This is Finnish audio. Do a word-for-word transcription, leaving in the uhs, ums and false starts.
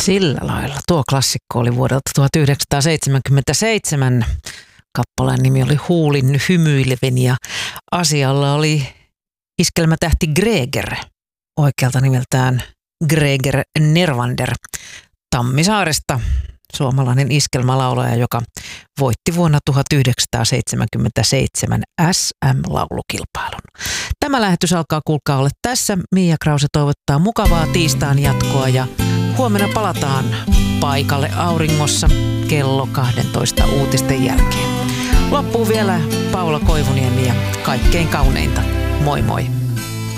Sillä lailla. Tuo klassikko oli vuodelta tuhatyhdeksänsataaseitsemänkymmentäseitsemän. Kappaleen nimi oli Huulin hymyilevin ja asialla oli iskelmätähti Greger, oikealta nimeltään Greger Nervander Tammisaaresta, suomalainen iskelmälaulaja, joka voitti vuonna tuhatyhdeksänsataaseitsemänkymmentäseitsemän S M-laulukilpailun. Tämä lähetys alkaa kuulkaa olla tässä. Mia Krause toivottaa mukavaa tiistain jatkoa ja huomenna palataan paikalle auringossa kello kaksitoista uutisten jälkeen. Loppuu vielä Paula Koivuniemi ja kaikkein kauneinta. Moi moi!